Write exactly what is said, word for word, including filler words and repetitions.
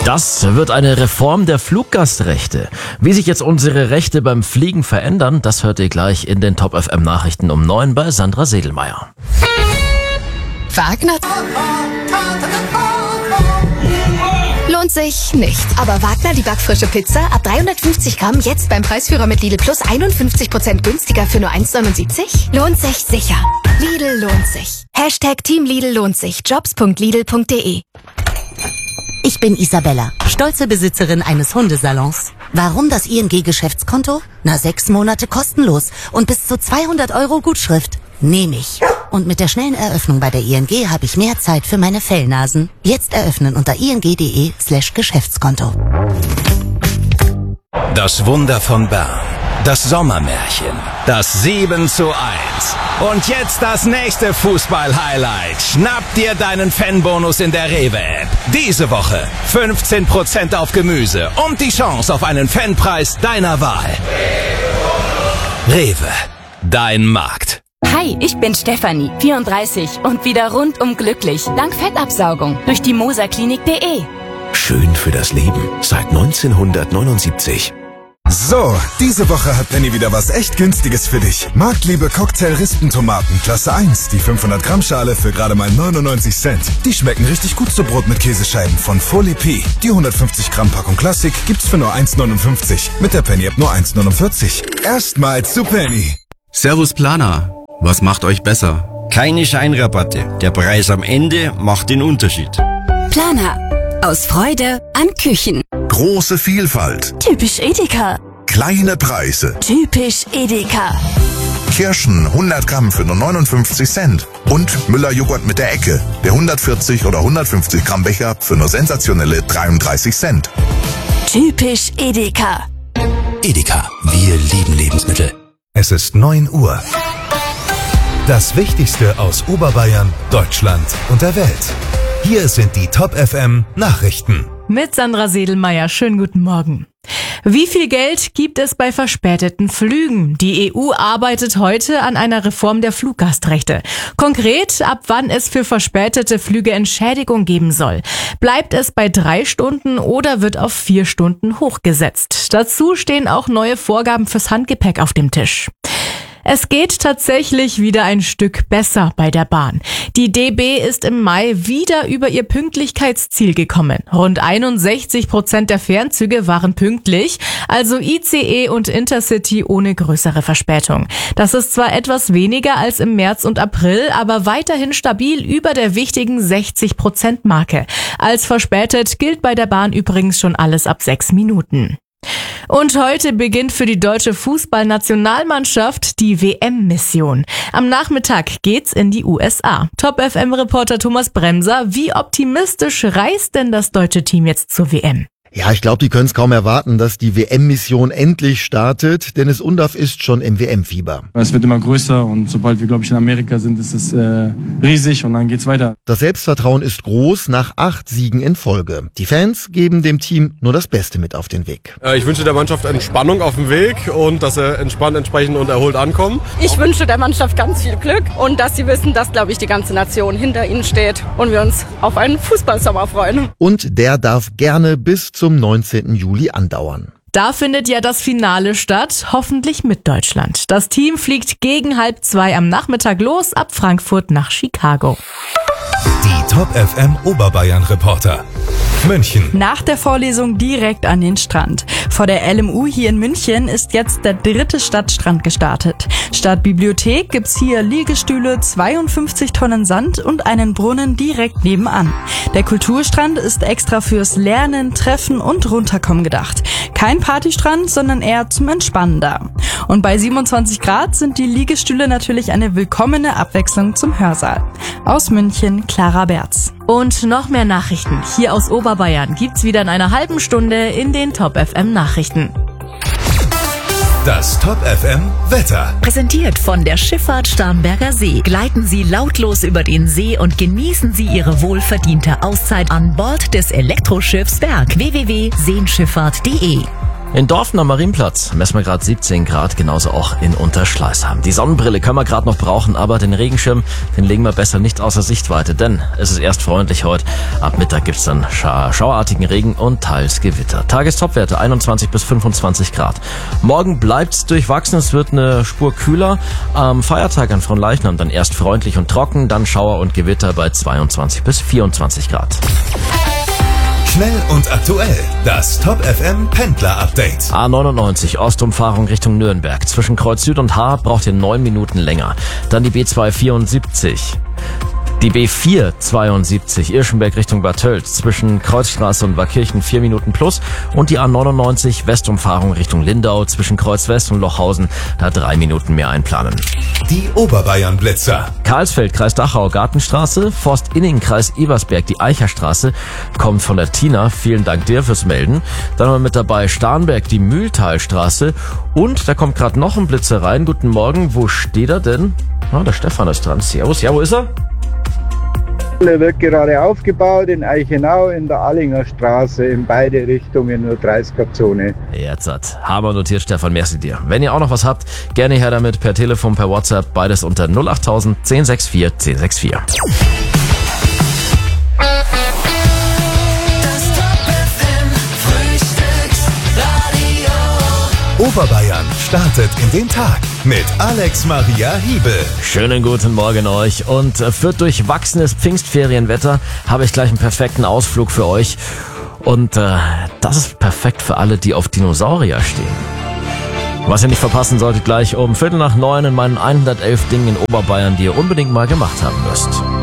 Das wird eine Reform der Fluggastrechte. Wie sich jetzt unsere Rechte beim Fliegen verändern, das hört ihr gleich in den Top F M Nachrichten um neun bei Sandra Sedelmeier. Wagner lohnt sich nicht. Aber Wagner, die backfrische Pizza, ab dreihundertfünfzig Gramm, jetzt beim Preisführer mit Lidl Plus einundfünfzig Prozent günstiger für nur eins neunundsiebzig? Lohnt sich sicher. Lidl lohnt sich. Hashtag Team Lidl lohnt sich. jobs punkt lidl punkt de. Ich bin Isabella, stolze Besitzerin eines Hundesalons. Warum das I N G-Geschäftskonto? Na, sechs Monate kostenlos und bis zu zweihundert Euro Gutschrift. Nehme ich. Und mit der schnellen Eröffnung bei der I N G habe ich mehr Zeit für meine Fellnasen. Jetzt eröffnen unter ing.de slash Geschäftskonto. Das Wunder von Bern. Das Sommermärchen. Das sieben zu eins. Und jetzt das nächste Fußball-Highlight. Schnapp dir deinen Fanbonus in der Rewe-App. Diese Woche fünfzehn Prozent auf Gemüse und die Chance auf einen Fanpreis deiner Wahl. Rewe. Dein Markt. Hi, ich bin Stefanie, vierunddreißig und wieder rundum glücklich. Dank Fettabsaugung durch die moserklinik punkt de. Schön für das Leben seit neunzehnhundertneunundsiebzig. So, diese Woche hat Penny wieder was echt Günstiges für dich. Marktliebe Cocktail-Rispentomaten, Klasse eins, die fünfhundert Gramm Schale für gerade mal neunundneunzig Cent. Die schmecken richtig gut zu Brot mit Käsescheiben von Folie P. Die hundertfünfzig Gramm Packung Klassik gibt's für nur eins neunundfünfzig. Mit der Penny-App nur eins neunundvierzig. Erstmals zu Penny. Servus Planer, was macht euch besser? Keine Scheinrabatte, der Preis am Ende macht den Unterschied. Planer, aus Freude an Küchen. Große Vielfalt. Typisch Edeka. Kleine Preise. Typisch Edeka. Kirschen hundert Gramm für nur neunundfünfzig Cent. Und Müller-Joghurt mit der Ecke. Der hundertvierzig oder hundertfünfzig Gramm Becher für nur sensationelle dreiunddreißig Cent. Typisch Edeka. Edeka, wir lieben Lebensmittel. Es ist neun Uhr. Das Wichtigste aus Oberbayern, Deutschland und der Welt. Hier sind die Top F M Nachrichten. Mit Sandra Sedelmeier. Schönen guten Morgen. Wie viel Geld gibt es bei verspäteten Flügen? Die E U arbeitet heute an einer Reform der Fluggastrechte. Konkret, ab wann es für verspätete Flüge Entschädigung geben soll. Bleibt es bei drei Stunden oder wird auf vier Stunden hochgesetzt? Dazu stehen auch neue Vorgaben fürs Handgepäck auf dem Tisch. Es geht tatsächlich wieder ein Stück besser bei der Bahn. Die D B ist im Mai wieder über ihr Pünktlichkeitsziel gekommen. Rund einundsechzig Prozent der Fernzüge waren pünktlich, also I C E und Intercity ohne größere Verspätung. Das ist zwar etwas weniger als im März und April, aber weiterhin stabil über der wichtigen sechzig Prozent Marke. Als verspätet gilt bei der Bahn übrigens schon alles ab sechs Minuten. Und heute beginnt für die deutsche Fußballnationalmannschaft die W M-Mission. Am Nachmittag geht's in die U S A. Top F M-Reporter Thomas Bremser, wie optimistisch reist denn das deutsche Team jetzt zur W M? Ja, ich glaube, die können es kaum erwarten, dass die W M-Mission endlich startet. Dennis Undaff ist schon im W M-Fieber. Es wird immer größer und sobald wir, glaube ich, in Amerika sind, ist es äh, riesig und dann geht's weiter. Das Selbstvertrauen ist groß nach acht Siegen in Folge. Die Fans geben dem Team nur das Beste mit auf den Weg. Ich wünsche der Mannschaft Entspannung auf dem Weg und dass sie entspannt, entsprechend und erholt ankommen. Ich wünsche der Mannschaft ganz viel Glück und dass sie wissen, dass, glaube ich, die ganze Nation hinter ihnen steht und wir uns auf einen Fußballsommer freuen. Und der darf gerne bis zum neunzehnten Juli andauern. Da findet ja das Finale statt, hoffentlich mit Deutschland. Das Team fliegt gegen halb zwei am Nachmittag los, ab Frankfurt nach Chicago. Die Top F M Oberbayern Reporter. München. Nach der Vorlesung direkt an den Strand. Vor der L M U hier in München ist jetzt der dritte Stadtstrand gestartet. Statt Bibliothek gibt's hier Liegestühle, zweiundfünfzig Tonnen Sand und einen Brunnen direkt nebenan. Der Kulturstrand ist extra fürs Lernen, Treffen und Runterkommen gedacht. Kein Partystrand, sondern eher zum Entspannen da. Und bei siebenundzwanzig Grad sind die Liegestühle natürlich eine willkommene Abwechslung zum Hörsaal. Aus München, Clara Berz. Und noch mehr Nachrichten hier aus Oberbayern gibt's wieder in einer halben Stunde in den Top F M Nachrichten. Das Top F M Wetter. Präsentiert von der Schifffahrt Starnberger See. Gleiten Sie lautlos über den See und genießen Sie Ihre wohlverdiente Auszeit an Bord des Elektroschiffs Berg. w w w punkt seenschifffahrt punkt de In Dorfen am Marienplatz messen wir gerade siebzehn Grad, genauso auch in Unterschleißheim. Die Sonnenbrille können wir gerade noch brauchen, aber den Regenschirm, den legen wir besser nicht außer Sichtweite, denn es ist erst freundlich heute. Ab Mittag gibt's dann scha- schauerartigen Regen und teils Gewitter. Tagestopwerte einundzwanzig bis fünfundzwanzig Grad. Morgen bleibt's durchwachsen, es wird eine Spur kühler. Am Feiertag an Fronleichnam dann erst freundlich und trocken, dann Schauer und Gewitter bei zweiundzwanzig bis vierundzwanzig Grad. Schnell und aktuell. Das Top F M Pendler Update. A neunundneunzig Ostumfahrung Richtung Nürnberg. Zwischen Kreuz Süd und Haar braucht ihr neun Minuten länger. Dann die B zweihundertvierundsiebzig. Die B vierhundertzweiundsiebzig Irschenberg Richtung Bad Tölz zwischen Kreuzstraße und Waakirchen vier Minuten plus und die A neunundneunzig Westumfahrung Richtung Lindau zwischen Kreuz West und Lochhausen, da drei Minuten mehr einplanen. Die Oberbayern Blitzer. Karlsfeld, Kreis Dachau, Gartenstraße, Forst-Inning, Kreis Ebersberg, die Eicherstraße, kommt von der Tina, vielen Dank dir fürs Melden. Dann haben wir mit dabei Starnberg, die Mühltalstraße und da kommt gerade noch ein Blitzer rein. Guten Morgen, wo steht er denn? Ah, der Stefan ist dran. Servus, ja, wo ist er? Er wird gerade aufgebaut in Eichenau in der Allinger Straße in beide Richtungen, nur dreißiger-Zone. Jetzt hat Haber notiert, Stefan, merci dir. Wenn ihr auch noch was habt, gerne her damit per Telefon, per WhatsApp, beides unter null achttausend zehn sechs vier zehn sechs vier. Oberbayern startet in den Tag mit Alex Maria Hiebel. Schönen guten Morgen euch und für durchwachsenes Pfingstferienwetter habe ich gleich einen perfekten Ausflug für euch und äh, das ist perfekt für alle, die auf Dinosaurier stehen. Was ihr nicht verpassen solltet, gleich um Viertel nach neun in meinen hundertelf Dingen in Oberbayern, die ihr unbedingt mal gemacht haben müsst.